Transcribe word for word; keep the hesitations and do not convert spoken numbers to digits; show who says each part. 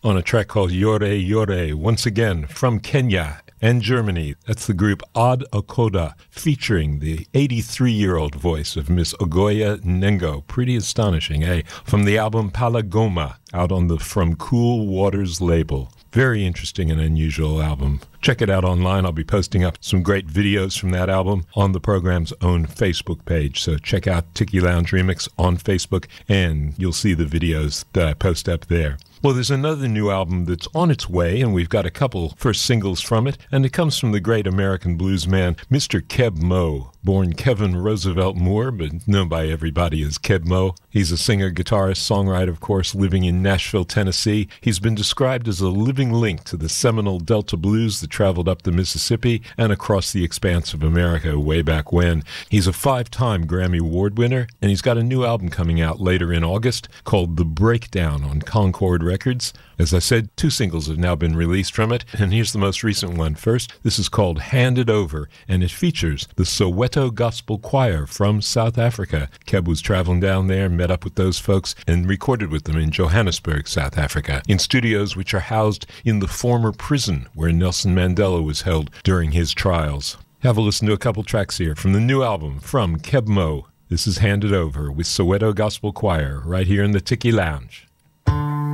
Speaker 1: on a track called Yore Yore, once again from Kenya and Germany. That's the group Ad Akoda, featuring the eighty-three-year-old voice of Miss Ogoya Nengo. Pretty astonishing, eh? From the album Palagoma, out on the From Cool Waters label. Very interesting and unusual album. Check it out online. I'll be posting up some great videos from that album on the program's own Facebook page. So check out Tiki Lounge Remix on Facebook, and you'll see the videos that I post up there. Well, there's another new album that's on its way, and we've got a couple first singles from it, and it comes from the great American blues man, Mister Keb Mo. Born Kevin Roosevelt Moore, but known by everybody as Keb Mo. He's a singer, guitarist, songwriter, of course, living in Nashville, Tennessee. He's been described as a living link to the seminal Delta blues that traveled up the Mississippi and across the expanse of America way back when. He's a five-time Grammy Award winner, and he's got a new album coming out later in August called The Breakdown on Concord Records. As I said, two singles have now been released from it, and here's the most recent one first. This is called Hand It Over, and it features the Soweto Gospel Choir from South Africa. Keb was traveling down there, met up with those folks, and recorded with them in Johannesburg, South Africa, in studios which are housed in the former prison where Nelson Mandela was held during his trials. Have a listen to a couple tracks here from the new album from Keb Mo. This is Hand It Over with Soweto Gospel Choir right here in the Tiki Lounge.